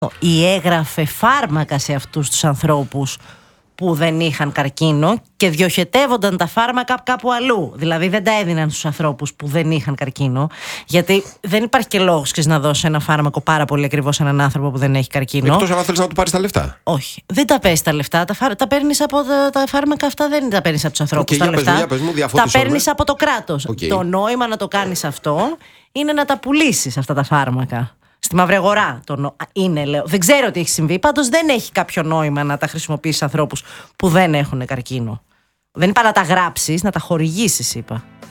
ή έγραφε φάρμακα σε αυτούς τους ανθρώπους που δεν είχαν καρκίνο και διοχετεύονταν τα φάρμακα κάπου αλλού. Δηλαδή δεν τα έδιναν στους ανθρώπους που δεν είχαν καρκίνο, γιατί δεν υπάρχει και λόγος να δώσει ένα φάρμακο πάρα πολύ ακριβό σε έναν άνθρωπο που δεν έχει καρκίνο. Εκτός αν θέλεις να του πάρεις τα λεφτά. Όχι, δεν τα παίρνεις τα λεφτά. Τα παίρνεις από τα φάρμακα αυτά, δεν τα παίρνεις από τους ανθρώπους. Τα λεφτά τα παίρνεις από το κράτος. Το νόημα να το κάνεις αυτό είναι να τα πουλήσεις αυτά τα φάρμακα στη μαύρη αγορά. Είναι, λέω. Δεν ξέρω τι έχει συμβεί. Πάντως δεν έχει κάποιο νόημα να τα χρησιμοποιήσεις ανθρώπους που δεν έχουν καρκίνο. Δεν είπα να τα γράψεις, να τα χορηγήσεις, είπα.